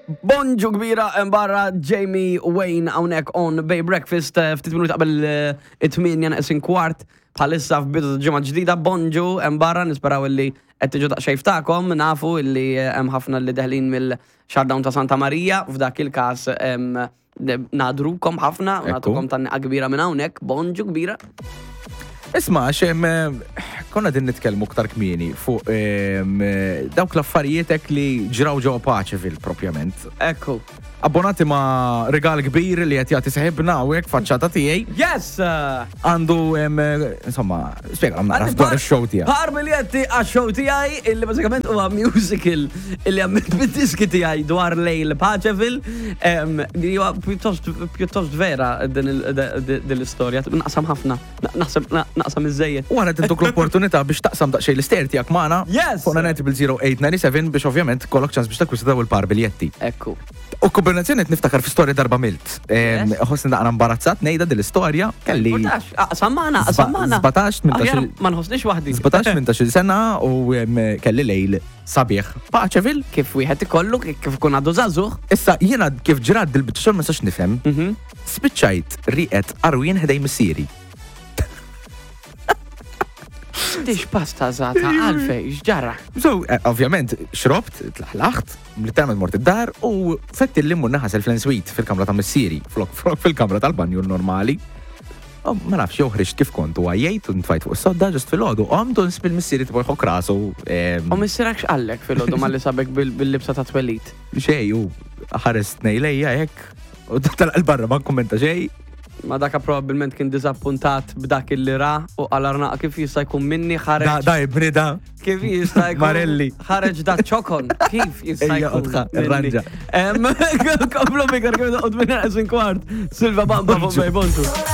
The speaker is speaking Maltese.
Bonġu kbira barra Jamie Wayne hawnhekk on Bay Breakfast ftit minuti qabel it-8 naqsin kwart bħalissa f'bidu ġimgħa ġdida. Bonġu barra nisperaw illi qed tiġu daqsxejn ftakom, nafu illi hemm ħafna li deħlin mill-Shutdown ta' Santa Marija, f'dak il-każ nadrukom ħafna u nagħtukom tanneqa kbira minn hawnhekk. Bonġu kbira. Isma' konna din nitkellmu aktar kmieni fuq dawk l-affarijiet li ġraw ġewwa Paċeville propjament. Ekku. Abbonati ma' regal kbir li qed jagħti seħibna hawnhekk faċċata tiegħi. Yes! Għandu insomma, spjegħam naqra dwar ix-show tiegħek. Ħarbiljetti għax-show tiegħi illi bażikament huwa musical illi għamilt bid-diski tiegħi dwar lejl Paċeville. Huwa pjuttost vera din l-istorja. Naqsam ħafna. Naqsam iż-żejjed. U għana tintuk l-opportunità biex taqsam daqsxejn l-ister tiegħek magħna. Yes! Fuq Nanetable 0897 biex ovvjament kollok ċans biex takkwistaw il-parbiljetti. Ekku. U kombinazzjoni niftakar fi storja darba milt. Ħossni daqna imbarazzat ngħidha dil-istorja kelli. Sammana. 17 ma nħossniex waħdi. 17 sena u kelli lejl sabiħ Paċeville. Kif wieħed ikollu kif ikun għadu żagħżugħ. Issa jiena kif ġrad dil-biċċol ma sax nifhem. Spiċċajt riqet arwien ħdej missieri. Dix pasta zata, għalfej, xġarra. So, ovvjament, xrobt, tlaħlaħt, literalment mort id-dar u fetti l-limmu naħas il-flen-suite fil-kamra ta' missieri, flok fil-kamra tal-banju normali. Ma nafx joħriġ kif kontu għajjajt u ntfajt fuq s-sodda ġust fil-ħodu, għamdu nsbil missieri t-bojħok rasu. U missirakx għallek fil-ħodu ma li sabek bil-libsa ta' twelit. Xej, u ħarest nejlejja jek, u tal-barra ma kommenta xej. Ma daka probabilment kien dizappuntat b'dak il-li ra u għal-arnaqa kif jista' jkun minni ħareġ. Da brida. Kif jista' jkun. Marelli. ħareġ da ċokon. Kif jista' jkun. Ranġa. Komplu bikar kif da minni għazin kwart. Silva Bamba fuq Bejbontu.